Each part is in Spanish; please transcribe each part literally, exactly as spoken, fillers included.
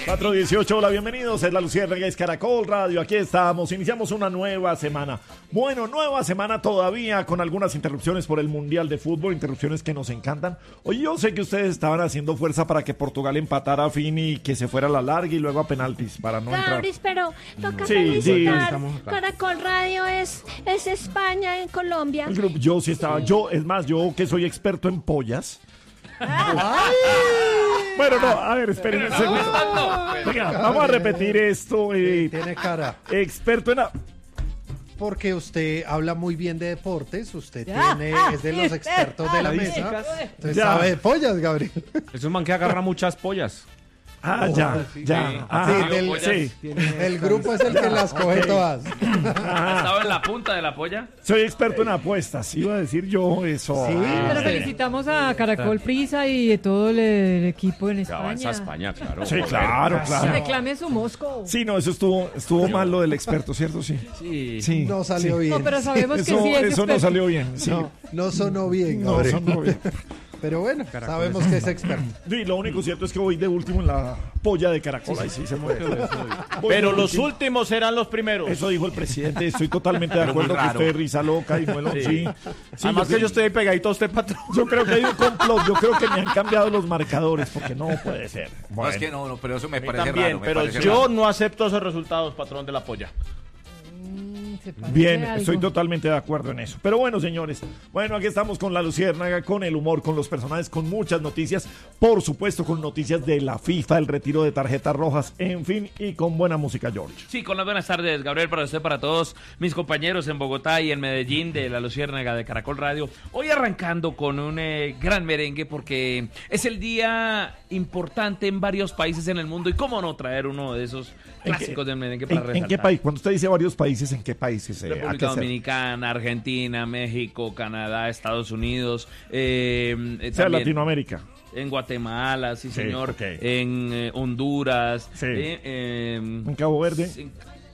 cuatro dieciocho, hola, bienvenidos, es la Luciérnaga, es Caracol Radio, aquí estamos, iniciamos una nueva semana. Bueno, nueva semana todavía con algunas interrupciones por el Mundial de Fútbol, interrupciones que nos encantan. Oye, yo sé que ustedes estaban haciendo fuerza para que Portugal empatara a fin y que se fuera a la larga y luego a penaltis para no entrar. Gabris, pero toca Sí, felicitar. sí. Caracol Radio es, es España en Colombia. El grupo, yo sí estaba, yo, es más, yo que soy experto en pollas. Bueno, no, a ver, esperen un segundo. Venga, vamos a repetir esto. Eh, Tiene cara. experto en... a- Porque usted habla muy bien de deportes, usted Ya, tiene, ah, es de los sí, expertos de la ah, mesa. sí, Entonces Ya. sabe de pollas, Gabriel. Es un man que agarra muchas pollas. Ah, ya, ya. sí. Ah, Sí, del- sí. El grupo es el que las coge Ok. todas. Ah, ¿Estaba en la punta de la polla? soy experto en apuestas, iba a decir yo eso. Sí. Ah, Pero felicitamos a Caracol Prisa y a todo el, el equipo en Ya avanza España. España, claro. Sí, claro, Que claro. reclame su Mosco. Sí, no, eso estuvo, estuvo mal lo del experto, ¿cierto? Sí. Sí. Sí. No salió sí. bien. No, pero sabemos que Eso, sí es eso no experto. salió bien. Sí. No, no sonó bien, No, Gabriel. eso no bien. Pero bueno, sabemos que es experto. Sí, lo único cierto es que voy de último en la polla de Caracol. Ahí sí se mueve. Voy Pero de los último. últimos serán los primeros. Eso dijo el presidente, estoy totalmente de acuerdo que usted es risa loca y bueno, sí. Sí, Además yo, que yo estoy ahí pegadito a usted, patrón. yo creo que hay un complot, yo creo que me han cambiado los marcadores porque no puede ser. No, es que no, no, pero eso me A mí parece también, raro. me pero parece yo raro. no acepto esos resultados, patrón de la polla. Mm, se parece Bien, algo. estoy totalmente de acuerdo en eso. Pero bueno, señores, bueno, aquí estamos con la Luciérnaga, con el humor, con los personajes, con muchas noticias, por supuesto con noticias de la FIFA, el retiro de tarjetas rojas, en fin, y con buena música, George. Sí, con las buenas tardes, Gabriel, para usted, para todos mis compañeros en Bogotá y en Medellín de la Luciérnaga de Caracol Radio. Hoy arrancando con un eh, gran merengue porque es el día importante en varios países en el mundo y cómo no traer uno de esos ¿En qué- clásicos del merengue para ¿En, resaltar. en qué país? Cuando usted dice varios países, ¿en qué países? eh, ¿A qué República hacer? Dominicana, Argentina, México, Canadá, Estados Unidos, eh, eh, O sea, también Latinoamérica. en Guatemala, sí, Sí, señor, ok. en eh, Honduras, Sí. eh, eh, En Cabo Verde. sí,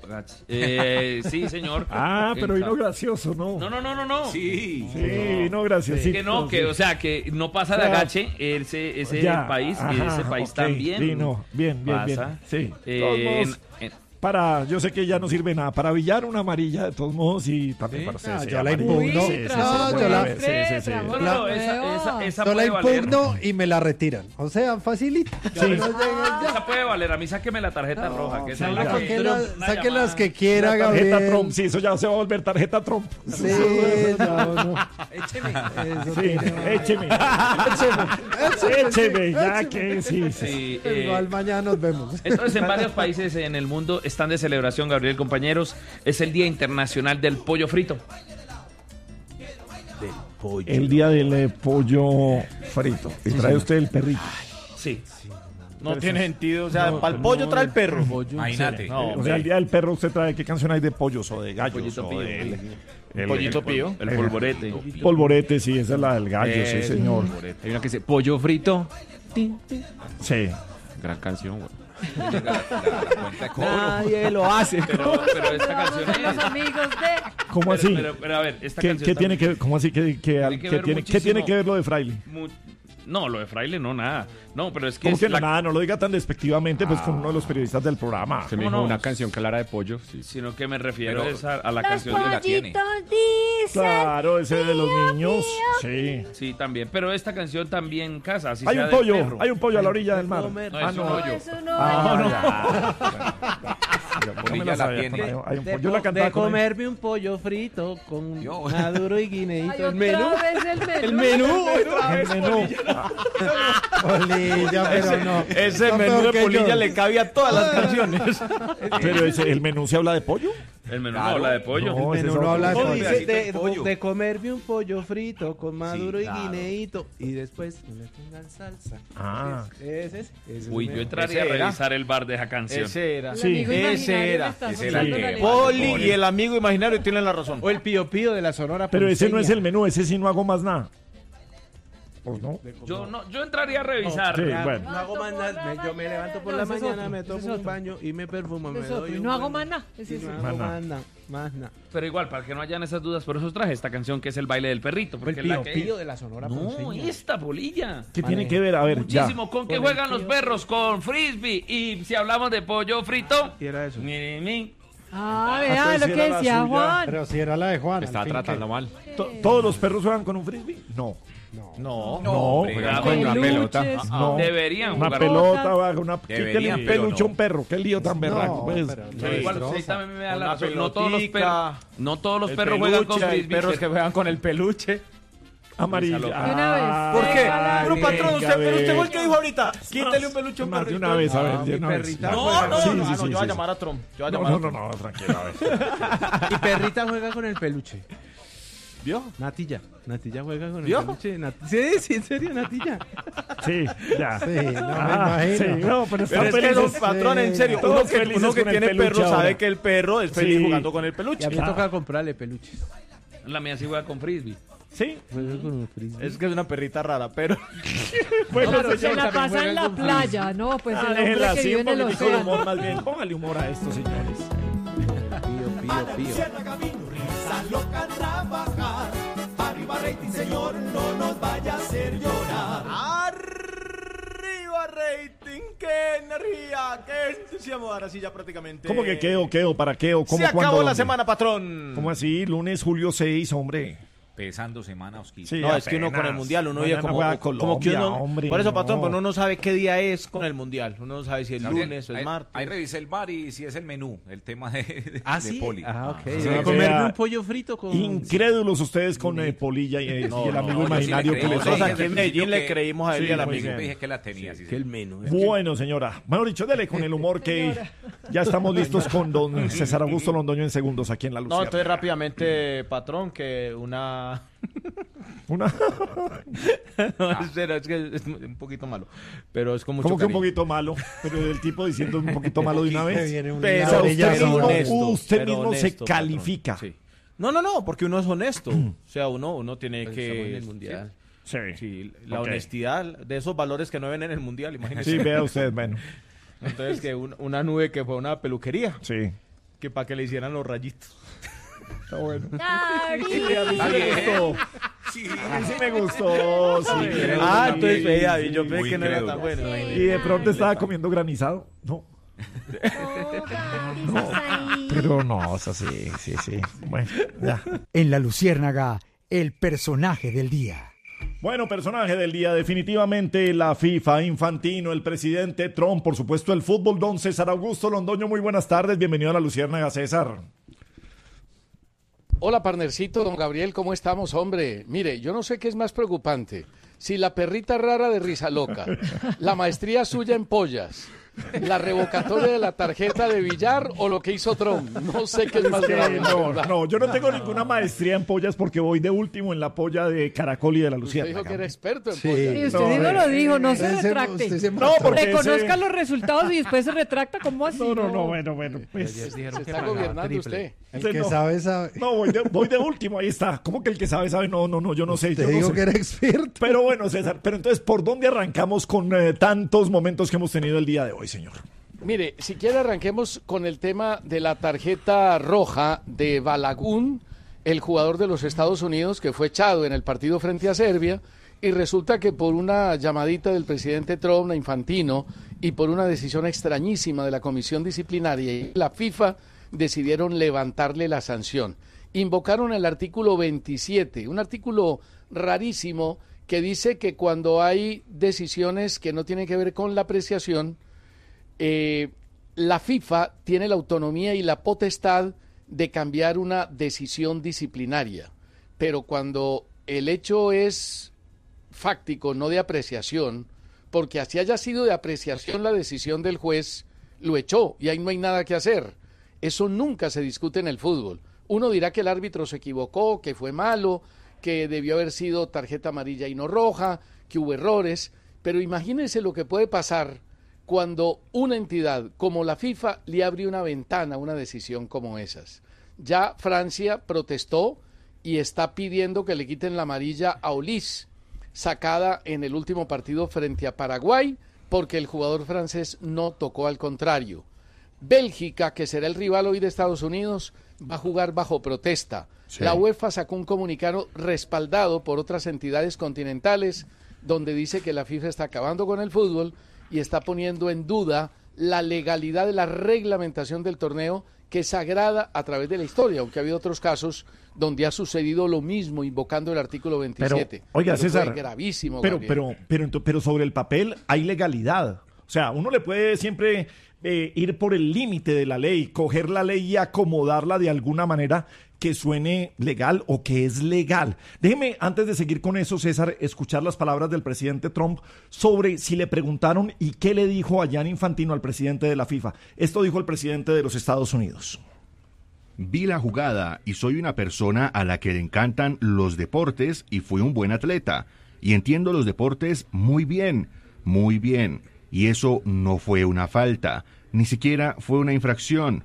eh, sí, señor. Ah, En pero vino Ca- gracioso, ¿no? No, no, no, no, no. Sí, vino gracioso. Que no, que, o sea, que no pasa de Ya. agache ese, ese Ya, país, ajá, ese país ok, también. sí, no, bien, bien, bien, pasa. sí. Eh, De todos modos, en- en- para, yo sé que ya no sirve nada, para billar una amarilla de todos modos y también para usted. Ah, sí, yo la amarilla. impugno. Sí, sí, sí, No, sí, yo la- sí, sí, sí. no, no, no, esa, esa, esa Yo la puede valer. impugno y me la retiran. O sea, facilito. Sí. No llega ya. Esa puede valer. A mí sáqueme la tarjeta roja. Que esa es la Saque que- las- una saque llamada. las que quiera, La tarjeta Gabriel. Trump, sí, eso ya se va a volver tarjeta Trump. Sí, no, no. Eso Sí, tiene- écheme. Écheme, ya que sí, sí. Sí, eh, Igual mañana nos vemos. entonces, en varios países en el mundo están de celebración, Gabriel, compañeros. Es el Día Internacional del Pollo Frito. El día del eh, pollo frito. Y trae usted el perrito. Sí. No tiene sentido. O sea, No, para el no, pollo no, trae el perro. Imagínate. No, O sea, el día del perro usted trae qué canción hay de pollos o de gallos Pollito o pío. de el, Pollito el- pío. El polvorete. polvorete, sí, esa es la del gallo, sí, Eh, señor. Hay una que dice pollo frito. Sí. Gran canción, güey. Nadie lo hace. Pero, pero esta canción Los es... amigos de... ¿Cómo Pero, así? pero, pero, a ver, esta ¿Qué, canción qué tiene también- que cómo así que, que, al- que que ver tiene, ¿qué muchísimo. tiene que ver lo de Fraile? mu- No, lo de Fraile no, nada. No, pero es que... ¿Cómo es que no, la- nada? No lo diga tan despectivamente, pues con uno de los periodistas del programa. Se me ¿Cómo dijo no? una canción clara de pollo. Sí. Sino que me refiero Pero- es a, a la Los canción de la tiene. pollitos dicen. Claro, ese de los Pío, niños. pío. Sí. Sí, también. Pero esta canción también casa. Así Hay sea un del pollo, perro. hay un pollo a la orilla del mar. No, es Ah, un no. hoyo. Eso no Ah, es. ya. Yo no me Polilla la la sabía, tiene. pero hay- hay un De, pollo. Yo la co- cantaba de con él. comerme un pollo frito con Yo. maduro y Ay, guineíto. otra El menú. vez el menú. El menú. otra vez. El menú. Polilla, pero no. Ese No, menú peor de que polilla yo. le cabe a todas las canciones. Pero ese, el menú se habla de pollo. El menú no habla de pollo. No, ese menú es no otro. habla de No, pollo. dice pedacito de, de pollo. de comerme un pollo frito con maduro Sí, y claro. guineíto y después que me pongan salsa. Ah. Ese es. ese es Uy, el yo menú. entraría a Ese era. revisar el bar de esa canción. Ese era. El Sí. amigo imaginario Ese le era. está Ese era soltando el la que- lengua. Poli y el amigo imaginario tienen la razón. O el pío pío de la Sonora Pero ese no es Ponceña. el menú, ese sí no hago más nada. Pues no. Yo no, yo entraría a revisar. Sí, Ya, bueno. no hago más nada, me- yo me levanto por No, la ese es mañana, otro, me ese tomo es un otro. baño y me perfumo, me Es doy otro, y un no hago buen- más nada. Es y eso. no hago Más nada. más nada, más nada. Pero igual, para que no hayan esas dudas, por eso traje esta canción que es el baile del perrito. Porque El es la pío, que- pío de la Sonora No, Ponceña. esta bolilla. ¿Qué tiene que ver? A ver, ya. Muchísimo. ¿Con qué juegan los perros? Con frisbee. Y si hablamos de pollo frito. Y era eso. Ni, ni, ni. Ah, Ah, vea entonces lo sí que era la decía suya. Juan. Pero si era la de Juan. Me está al fin tratando que- mal. To- ¿Todos los perros juegan con un frisbee? No. No. No. Juegan Juegan con una peluches. pelota. Ah, Ah, No. Deberían Una jugar. pelota, va, una Deberían, quítale un pero peluche a no. un perro. Qué lío tan berraco. No, pues. pero- Pero igual, Destroza. usted también me da la Una razón. No todos los pelotica, perros, no todos los el perros juegan con peluche, hay frisbee. perros que juegan con el peluche. Amarilla. De una vez. Ah, ¿Por qué? Venga, Pero venga, patrón, usted, pero usted fue el que venga. dijo ahorita, quítale un peluche a un Más de perrito. una vez, a ver, No, de mi una vez. perrita Ya. No, no, Sí, no, sí, no, sí, yo voy a sí. llamar a Trump. Yo voy a No, llamar no, a no, Trump. no, tranquilo, a ver. Y perrita juega con el peluche. ¿Vio? Natilla. Natilla juega con ¿Vio? el peluche. Nat- Sí, sí, en serio, Natilla. Sí, ya. Sí, no me Ah, imagino. sí, no, pero están Pero es que felices. los patrones, en serio, Todos uno que, felices uno que con el tiene peluche perro ahora. sabe que el perro es feliz Sí. jugando con el Y peluche. a mí Ah. toca comprarle peluches. La mía sí juega con frisbee. Sí, Juega con un frisbee. Es que es una perrita rara, pero... bueno, Pero se señor. la también pasa en juegan la con playa, ¿no? Pues el Ah, hombre déjela que así, vive un en el poquitico de humor océano. más bien. Póngale humor a esto, señores. Pío, pío, pío. ¡Arriba, rating! ¡Qué energía! ¡Qué entusiasmo! Ahora sí, ya prácticamente... ¿Cómo que qué o qué o para qué o cómo Se acabó cuándo, la dónde? semana, patrón. ¿Cómo así? Lunes, julio seis, hombre. Pesando semana, Osquito. Sí, No, es que uno con el apenas. mundial, uno Mañana ya como, juega como Colombia, que uno... hombre, por eso, patrón, no. pues uno no sabe qué día es con el mundial. Uno no sabe si es También, lunes o es ahí- martes. Ahí revisé el bar y si es el menú, el tema de, de, Ah, de sí. Poli. Ah, ok. Sí, Voy a o comerme sea, un pollo frito con... Incrédulos ustedes con eh, Polilla y, eh, No, y el no, amigo yo sí le imaginario creí, que les yo Nosotros sí, aquí en desde el Medellín principio le que- creímos a él Sí, y al muy amigo. bien. Yo dije que la tenía. sí, Que sí. el menú. Bueno, señora. Mejor dicho, dele con el humor que ya estamos listos con don César Augusto Londoño en segundos aquí en La No, Lucía. entonces rápidamente, patrón, que una... Una... no, es serio, es que es un poquito malo. Pero es con mucho Como que un cariño. poquito malo, pero el tipo diciendo un poquito malo de una Me vez. viene un Pero O sea, ladrillazo. usted mismo, honesto, usted pero mismo honesto, se patrón. califica. Sí. No, no, no, porque uno es honesto. O sea, uno, uno tiene Pues que... estamos en el mundial. Sí. Sí, la Ok. honestidad de esos valores que no ven en el mundial, imagínese. Sí, vea usted, bueno. Entonces, que un- una nube que fue una peluquería, Sí. que para que le hicieran los rayitos. Está bueno. Dari. Sí, a mí sí me gustó. Sí. A mí sí me gustó. Sí. Ah, Sí, entonces veía, sí. yo pensé muy que no era incrédulo. tan bueno. Y de pronto estaba comiendo granizado. No. Oh, Dari, estás ahí. Pero no, es así, sí, sí. Bueno, ya. En La Luciérnaga, el personaje del día. Bueno, personaje del día, definitivamente la FIFA, Infantino, el presidente Trump, por supuesto el fútbol, don César Augusto Londoño, muy buenas tardes, bienvenido a La Luciérnaga, César. Hola, partnercito, don Gabriel, ¿cómo estamos, hombre? Mire, yo no sé qué es más preocupante, si la perrita rara de Risa Loca, la maestría suya en pollas, la revocatoria de la tarjeta de billar o lo que hizo Trump. No sé qué es más Que grave, la no, verdad. no, yo no tengo ninguna maestría en pollas porque voy de último en la polla de Caracol y de La Usted dijo Luciérnaga. que era experto en Sí. pollas. Y usted No, dijo, eh, lo dijo, no se Usted se- retracte. usted se No, mató. porque Reconozca ese- los resultados y después se retracta, ¿cómo así? No, no, no, bueno, bueno, pues... Ellos dijeron Se que está pagaba gobernando triple. usted. El Usted que no. sabe, sabe. No, voy de, voy de último, ahí está. ¿Cómo que el que sabe, sabe? No, no, no, yo no sé. Te yo no digo sé. que era experto. Pero bueno, César, pero entonces, ¿por dónde arrancamos con eh, tantos momentos que hemos tenido el día de hoy, señor? Mire, si quiere arranquemos con el tema de la tarjeta roja de Balagun, el jugador de los Estados Unidos que fue echado en el partido frente a Serbia, y resulta que por una llamadita del presidente Trump a Infantino y por una decisión extrañísima de la comisión disciplinaria y la FIFA decidieron levantarle la sanción. Invocaron el artículo veintisiete, un artículo rarísimo que dice que cuando hay decisiones que no tienen que ver con la apreciación, eh, la FIFA tiene la autonomía y la potestad de cambiar una decisión disciplinaria, pero cuando el hecho es fáctico, no de apreciación, porque así haya sido de apreciación la decisión del juez, lo echó y ahí no hay nada que hacer. Eso nunca se discute en el fútbol. Uno dirá que el árbitro se equivocó, que fue malo, que debió haber sido tarjeta amarilla y no roja, que hubo errores, pero imagínense lo que puede pasar cuando una entidad como la FIFA le abre una ventana a una decisión como esas. Ya Francia protestó y está pidiendo que le quiten la amarilla a Olis. sacada en el último partido frente a Paraguay porque el jugador francés no tocó al contrario. Bélgica, que será el rival hoy de Estados Unidos, va a jugar bajo protesta. Sí. La UEFA sacó un comunicado respaldado por otras entidades continentales donde dice que la FIFA está acabando con el fútbol y está poniendo en duda la legalidad de la reglamentación del torneo, que es sagrada a través de la historia, aunque ha habido otros casos donde ha sucedido lo mismo, invocando el artículo veintisiete. Pero, oiga, Pero César, fue gravísimo, pero, Gabriel. pero, pero, ento- pero sobre el papel hay legalidad. O sea, uno le puede siempre eh, ir por el límite de la ley, coger la ley y acomodarla de alguna manera que suene legal o que es legal. Déjeme, antes de seguir con eso, César, escuchar las palabras del presidente Trump sobre si le preguntaron y qué le dijo a Gianni Infantino, al presidente de la FIFA. Esto dijo el presidente de los Estados Unidos. Vi la jugada y soy una persona a la que le encantan los deportes y fui un buen atleta. Y entiendo los deportes muy bien, muy bien. Y eso no fue una falta, ni siquiera fue una infracción.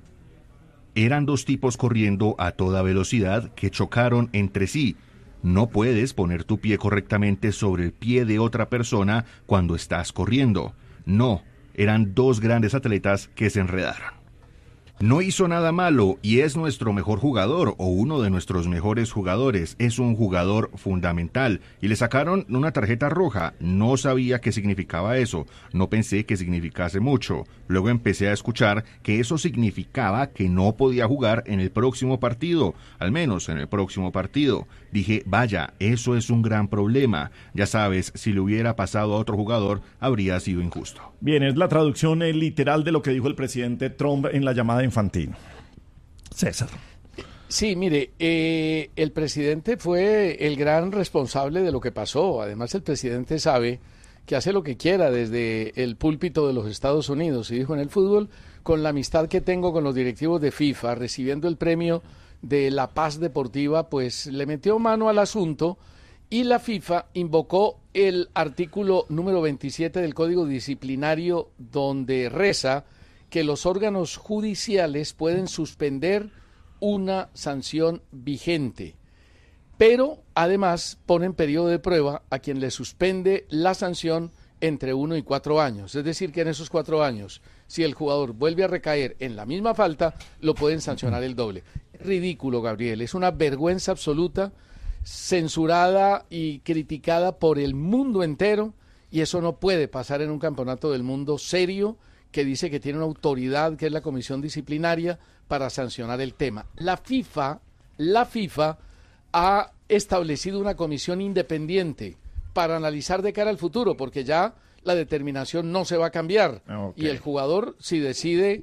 Eran dos tipos corriendo a toda velocidad que chocaron entre sí. No puedes poner tu pie correctamente sobre el pie de otra persona cuando estás corriendo. No, eran dos grandes atletas que se enredaron. No hizo nada malo y es nuestro mejor jugador o uno de nuestros mejores jugadores. Es un jugador fundamental y le sacaron una tarjeta roja. No sabía qué significaba eso. No pensé que significase mucho. Luego empecé a escuchar que eso significaba que no podía jugar en el próximo partido. Al menos en el próximo partido. Dije, vaya, eso es un gran problema. Ya sabes, si le hubiera pasado a otro jugador, habría sido injusto. Bien, es la traducción eh, literal de lo que dijo el presidente Trump en la llamada de Infantino. César. Sí, mire, eh, el presidente fue el gran responsable de lo que pasó. Además, el presidente sabe que hace lo que quiera desde el púlpito de los Estados Unidos. Y dijo, en el fútbol, con la amistad que tengo con los directivos de FIFA, recibiendo el premio de la paz deportiva, pues le metió mano al asunto y la FIFA invocó el artículo número veintisiete del Código Disciplinario, donde reza que los órganos judiciales pueden suspender una sanción vigente, pero además ponen periodo de prueba a quien le suspende la sanción entre uno y cuatro años. Es decir, que en esos cuatro años, si el jugador vuelve a recaer en la misma falta, lo pueden sancionar el doble. Ridículo, Gabriel, es una vergüenza absoluta, censurada y criticada por el mundo entero, y eso no puede pasar en un campeonato del mundo serio que dice que tiene una autoridad, que es la comisión disciplinaria, para sancionar el tema. La FIFA, la FIFA ha establecido una comisión independiente para analizar de cara al futuro, porque ya la determinación no se va a cambiar. Okay. Y el jugador, si decide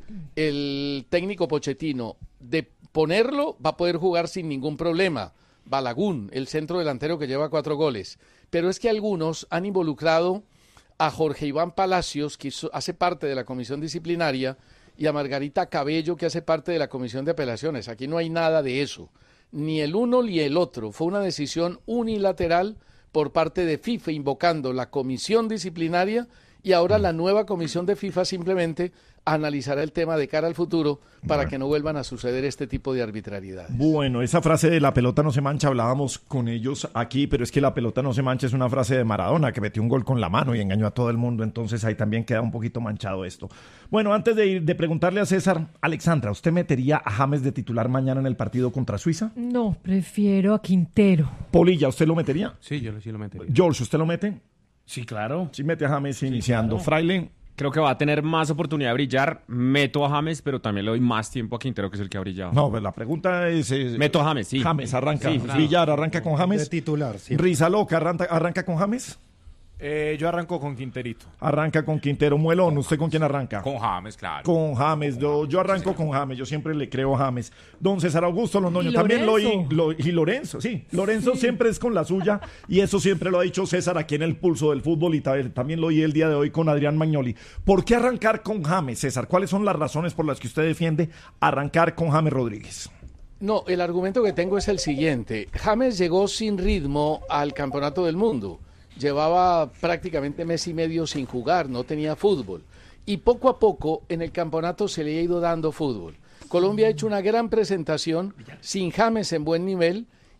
el técnico Pochettino de ponerlo, va a poder jugar sin ningún problema. Balaguer, el centro delantero que lleva cuatro goles. Pero es que algunos han involucrado a Jorge Iván Palacios, que hace parte de la comisión disciplinaria, y a Margarita Cabello, que hace parte de la comisión de apelaciones. Aquí no hay nada de eso, ni el uno ni el otro. Fue una decisión unilateral por parte de FIFA, invocando la comisión disciplinaria, y ahora la nueva comisión de FIFA simplemente analizará el tema de cara al futuro para bueno. que no vuelvan a suceder este tipo de arbitrariedades. Bueno, esa frase de la pelota no se mancha, hablábamos con ellos aquí, pero es que la pelota no se mancha es una frase de Maradona, que metió un gol con la mano y engañó a todo el mundo, entonces ahí también queda un poquito manchado esto. Bueno, antes de ir, de preguntarle a César, Alexandra, ¿usted metería a James de titular mañana en el partido contra Suiza? No, prefiero a Quintero. Polilla, ¿usted lo metería? Sí, yo sí lo metería. George, ¿usted lo mete? Sí, claro. Sí, mete a James sí, iniciando. Claro. Fraile. Creo que va a tener más oportunidad de brillar. Meto a James, pero también le doy más tiempo a Quintero, que es el que ha brillado. No, pues la pregunta es... es Meto a James, sí. James, arranca. Sí, claro. Villar, arranca con James. De titular, sí. Risa Loca, arranca, arranca con James. Eh, yo arranco con Quinterito. Arranca con Quintero. Muelón, ¿usted con quién arranca? Con James, claro. Con James. Yo, yo arranco con James. Yo siempre le creo a James. Don César Augusto Londoño. También lo oí. Lo, y Lorenzo, sí. Lorenzo sí. siempre es con la suya. Y eso siempre lo ha dicho César aquí en el Pulso del Fútbol. Y también lo oí el día de hoy con Adrián Magnoli. ¿Por qué arrancar con James, César? ¿Cuáles son las razones por las que usted defiende arrancar con James Rodríguez? No, el argumento que tengo es el siguiente. James llegó sin ritmo al Campeonato del Mundo. Llevaba prácticamente mes y medio sin jugar, no tenía fútbol. Y poco a poco en el campeonato se le ha ido dando fútbol. Colombia ha hecho una gran presentación sin James en buen nivel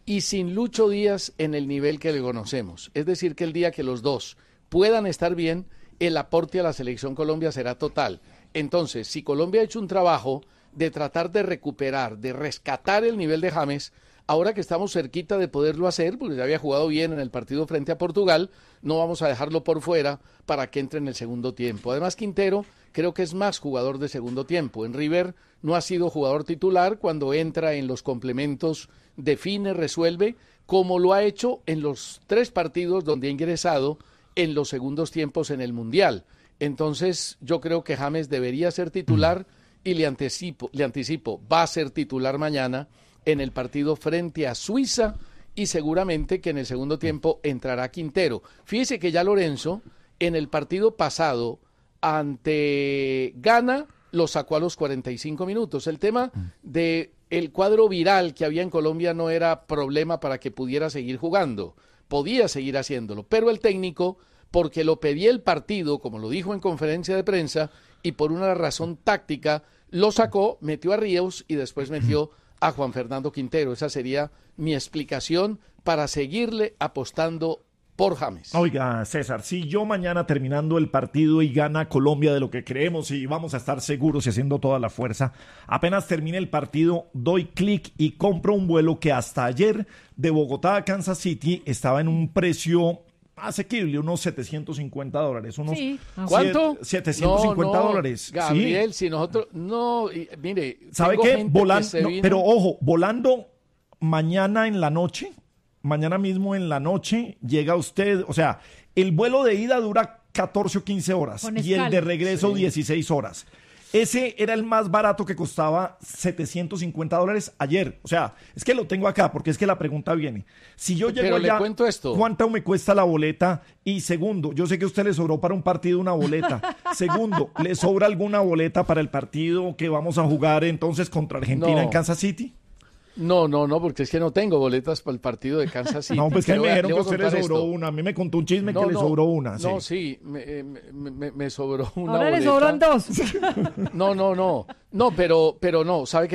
y sin Lucho Díaz en el nivel que le conocemos. Es decir, que el día que los dos puedan estar bien, el aporte a la Selección Colombia será total. Entonces, si Colombia ha hecho un trabajo de tratar de recuperar, de rescatar el nivel de James, ahora que estamos cerquita de poderlo hacer, porque ya había jugado bien en el partido frente a Portugal, no vamos a dejarlo por fuera para que entre en el segundo tiempo. Además, Quintero creo que es más jugador de segundo tiempo. En River no ha sido jugador titular, cuando entra en los complementos define, resuelve, como lo ha hecho en los tres partidos donde ha ingresado en los segundos tiempos en el Mundial. Entonces, yo creo que James debería ser titular y le anticipo, le anticipo, va a ser titular mañana en el partido frente a Suiza y seguramente que en el segundo tiempo entrará Quintero. Fíjese que ya Lorenzo, en el partido pasado ante Ghana, lo sacó a los cuarenta y cinco minutos. El tema de el cuadro viral que había en Colombia no era problema para que pudiera seguir jugando. Podía seguir haciéndolo, pero el técnico, porque lo pedía el partido, como lo dijo en conferencia de prensa, y por una razón táctica, lo sacó, metió a Ríos y después metió a Juan Fernando Quintero. Esa sería mi explicación para seguirle apostando por James. Oiga, César, si yo mañana terminando el partido y gana Colombia de lo que creemos y vamos a estar seguros y haciendo toda la fuerza, apenas termine el partido, doy clic y compro un vuelo que hasta ayer de Bogotá a Kansas City estaba en un precio asequible, unos setecientos cincuenta dólares. Unos Sí. ¿Cuánto? setecientos cincuenta No, no, dólares. Gabriel, Sí. si nosotros, no, y, mire, ¿Sabe tengo qué? gente que Volando, se no, vino- pero ojo, volando mañana en la noche, mañana mismo en la noche, llega usted, o sea, el vuelo de ida dura catorce o quince horas Con y el escala. de regreso Sí. dieciséis horas. Ese era el más barato que costaba setecientos cincuenta dólares ayer. O sea, es que lo tengo acá porque es que la pregunta viene. Si yo llego Pero le allá, cuento esto. ¿cuánto me cuesta la boleta? Y segundo, yo sé que a usted le sobró para un partido una boleta. Segundo, ¿le sobra alguna boleta para el partido que vamos a jugar entonces contra Argentina No. en Kansas City? No, no, no, porque es que no tengo boletas para el partido de Kansas City. No, pues que Le me voy a- dijeron le que voy a a usted le contar sobró esto. una. A mí me contó un chisme No, que le no, sobró una. No, sí. sí, me, me- me- me sobró una Ahora le boleta. sobran dos. No, no, no. No, pero, pero no, ¿sabe qué